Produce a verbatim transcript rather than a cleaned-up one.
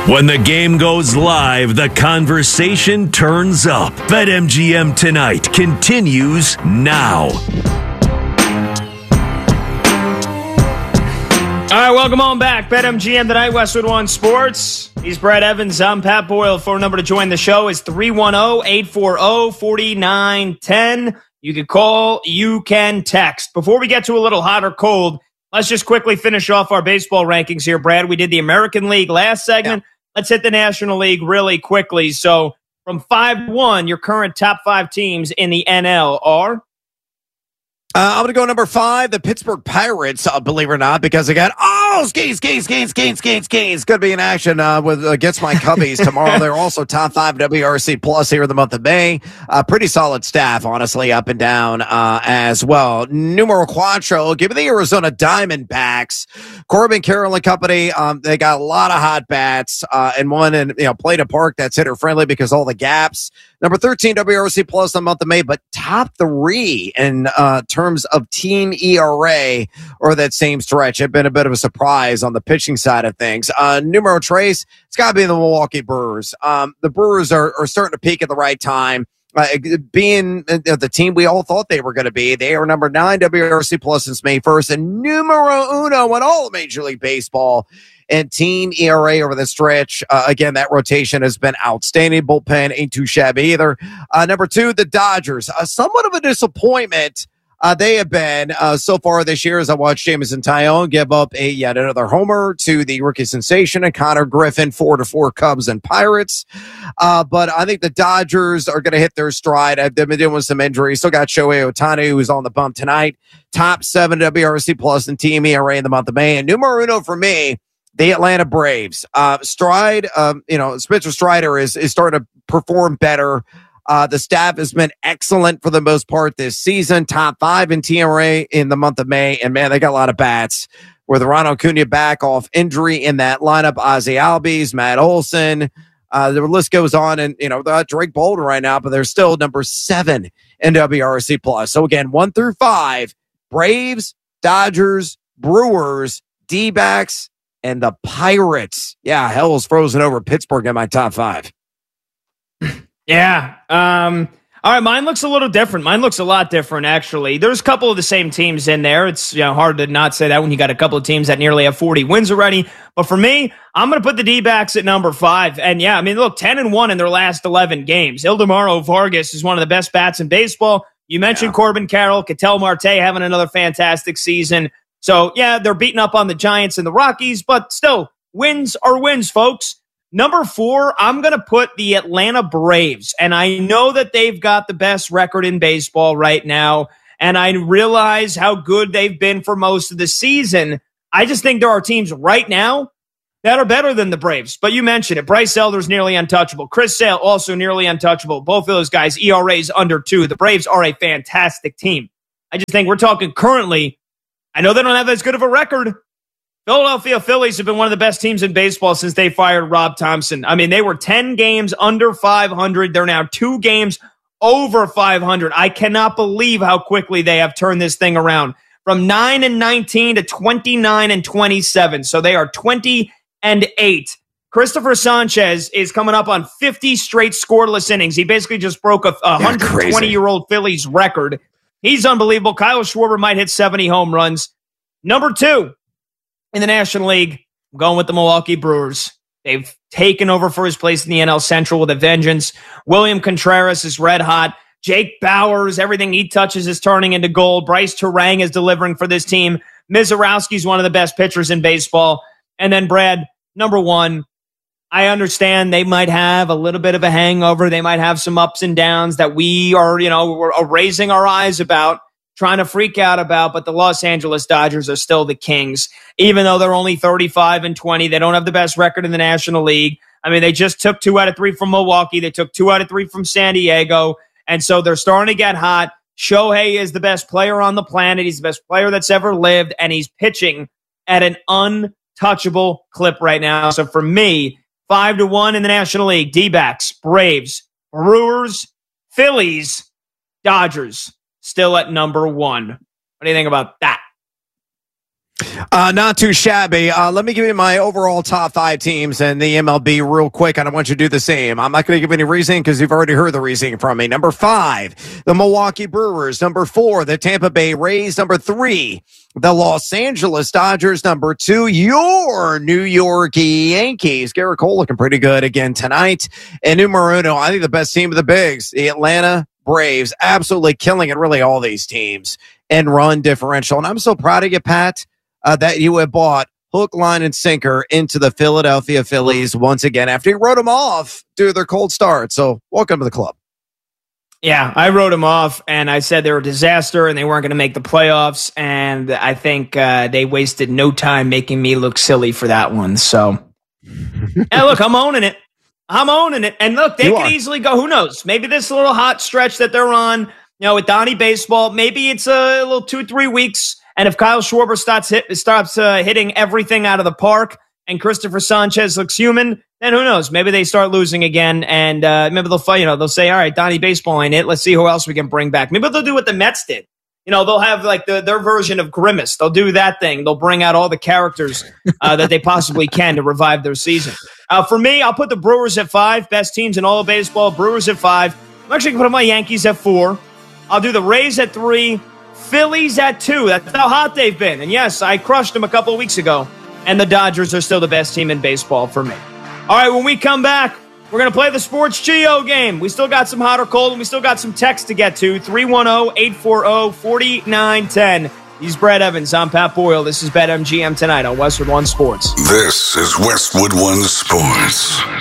When the game goes live, the conversation turns up. BetMGM Tonight continues now. All right, welcome on back. BetMGM Tonight, Westwood One Sports. He's Brad Evans. I'm Pat Boyle. Phone number to join the show is three one zero, eight four zero, four nine one zero. You can call, you can text. Before we get to a little hot or cold, let's just quickly finish off our baseball rankings here, Brad. We did the American League last segment. Yeah. Let's hit the National League really quickly. So from five to one, your current top five teams in the N L are? Uh, I'm going to go number five, the Pittsburgh Pirates, uh, believe it or not, because again, oh, skis, skis, skis, skis, skis, skis. Going to be in action uh, with against my Cubbies tomorrow. They're also top five W R C plus here in the month of May. Uh, pretty solid staff, honestly, up and down uh, as well. Numero cuatro, give me the Arizona Diamondbacks. Corbin Carroll and company, um, they got a lot of hot bats uh, and one in you know played a park that's hitter friendly because all the gaps. Number thirteen W R C plus in the month of May, but top three in uh, terms of team E R A or that same stretch. It's been a bit of a surprise on the pitching side of things. Uh, numero trace, it's got to be the Milwaukee Brewers. Um, the Brewers are, are starting to peak at the right time. Uh, being uh, the team we all thought they were going to be, they are number nine W R C plus since May first and numero uno in all of Major League Baseball. And team E R A over the stretch. Uh, again, that rotation has been outstanding. Bullpen ain't too shabby either. Uh, number two, the Dodgers. Uh, somewhat of a disappointment. Uh, they have been uh, so far this year as I watched Jameson Taillon give up a yet another homer to the rookie sensation and Connor Griffin, four to four Cubs and Pirates. Uh, but I think the Dodgers are going to hit their stride. They've been dealing with some injuries. Still got Shohei Ohtani, who's on the bump tonight. Top seven W R C plus and team E R A in the month of May. And numero uno for me, the Atlanta Braves. Uh, Stride, um, you know, Spencer Strider is, is starting to perform better. Uh, the staff has been excellent for the most part this season. Top five in T R A in the month of May. And, man, they got a lot of bats. With Ronald Acuna back off injury in that lineup, Ozzie Albies, Matt Olson. Uh, the list goes on. And, you know, Drake Bolden right now, but they're still number seven in W R C plus. So, again, one through five, Braves, Dodgers, Brewers, D-backs, and the Pirates. Yeah, hell is frozen over Pittsburgh in my top five. Yeah. Um, all right. Mine looks a little different. Mine looks a lot different, actually. There's a couple of the same teams in there. It's you know hard to not say that when you got a couple of teams that nearly have forty wins already. But for me, I'm going to put the D-backs at number five. And yeah, I mean, look, ten and one in their last eleven games. Ildemaro Vargas is one of the best bats in baseball. You mentioned yeah. Corbin Carroll, Ketel Marte having another fantastic season. So, yeah, they're beating up on the Giants and the Rockies, but still, wins are wins, folks. Number four, I'm going to put the Atlanta Braves, and I know that they've got the best record in baseball right now, and I realize how good they've been for most of the season. I just think there are teams right now that are better than the Braves, but you mentioned it. Bryce Elder's nearly untouchable. Chris Sale also nearly untouchable. Both of those guys, E R As under two. The Braves are a fantastic team. I just think we're talking currently. I know they don't have as good of a record. Philadelphia Phillies have been one of the best teams in baseball since they fired Rob Thompson. I mean, they were ten games under five hundred. They're now two games over five hundred. I cannot believe how quickly they have turned this thing around from nine and nineteen to twenty-nine and twenty-seven. So they are twenty and eight. Christopher Sanchez is coming up on fifty straight scoreless innings. He basically just broke a one hundred twenty-year-old Phillies record. He's unbelievable. Kyle Schwarber might hit seventy home runs. Number two in the National League, I'm going with the Milwaukee Brewers. They've taken over for his place in the N L Central with a vengeance. William Contreras is red hot. Jake Bauers, everything he touches is turning into gold. Bryce Terang is delivering for this team. Mizorowski's one of the best pitchers in baseball. And then Brad, number one, I understand they might have a little bit of a hangover. They might have some ups and downs that we are, you know, we're raising our eyes about, trying to freak out about, but the Los Angeles Dodgers are still the Kings. Even though they're only thirty-five and twenty, they don't have the best record in the National League. I mean, they just took two out of three from Milwaukee. They took two out of three from San Diego. And so they're starting to get hot. Shohei is the best player on the planet. He's the best player that's ever lived, and he's pitching at an untouchable clip right now. So for me, Five to one in the National League. D-backs, Braves, Brewers, Phillies, Dodgers, still at number one. What do you think about that? Uh, not too shabby. Uh, let me give you my overall top five teams in the M L B real quick, and I want you to do the same. I'm not going to give any reasoning because you've already heard the reasoning from me. Number five, the Milwaukee Brewers. Number four, the Tampa Bay Rays. Number three, the Los Angeles Dodgers. Number two, your New York Yankees. Garrett Cole looking pretty good again tonight. And numero uno, I think the best team of the bigs, the Atlanta Braves. Absolutely killing it, really, all these teams. And run differential. And I'm so proud of you, Pat. Uh, that you have bought hook, line, and sinker into the Philadelphia Phillies once again after you wrote them off due to their cold start. So welcome to the club. Yeah, I wrote them off, and I said they were a disaster, and they weren't going to make the playoffs, and I think uh, they wasted no time making me look silly for that one. So, and look, I'm owning it. I'm owning it. And look, they You could are. easily go, who knows? Maybe this little hot stretch that they're on, you know, with Donnie Baseball, maybe it's a little two, three weeks. And if Kyle Schwarber starts hit, starts uh, hitting everything out of the park and Christopher Sanchez looks human, then who knows? Maybe they start losing again. And uh, maybe they'll fight, you know, they'll say, all right, Donnie Baseball ain't it. Let's see who else we can bring back. Maybe they'll do what the Mets did. You know, they'll have like the, their version of Grimace. They'll do that thing. They'll bring out all the characters uh, that they possibly can to revive their season. Uh, for me, I'll put the Brewers at five. Best teams in all of baseball. Brewers at five. I'm actually going to put my Yankees at four. I'll do the Rays at three. Phillies at two. That's how hot they've been. And yes, I crushed them a couple of weeks ago. And the Dodgers are still the best team in baseball for me. All right, when we come back, we're going to play the Sports Geo game. We still got some hot or cold, and we still got some text to get to. three one zero, eight four zero, four nine one zero. He's Brett Evans. I'm Pat Boyle. This is BetMGM Tonight on Westwood One Sports. This is Westwood One Sports.